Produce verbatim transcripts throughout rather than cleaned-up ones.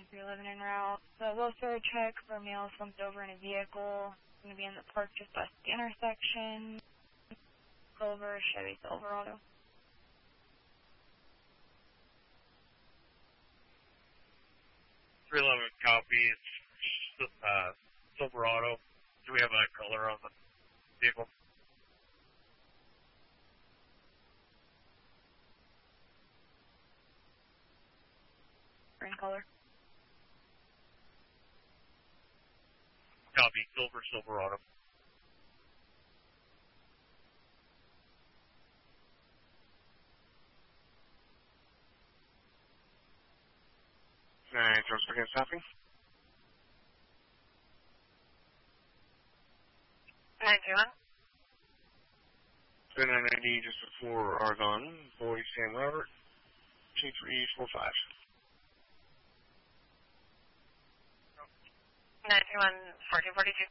three eleven en route. So welfare check for male slumped over in a vehicle. It's going to be in the park just past the intersection. Silver, Chevy Silverado. three eleven copy. It's uh, Silverado. Do we have a color on the vehicle? Green color. Copy. Silver Silverado. Nine, George, begin stopping. nine two one. nine ninety just before Argonne. Boy Sam Robert. two three four five. nine two one, fourteen forty-two.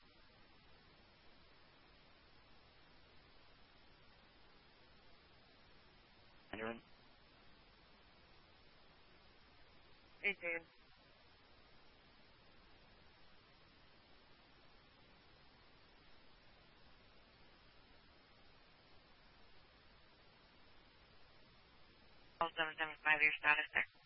Anyone? eighteen. seven seven five, your status there.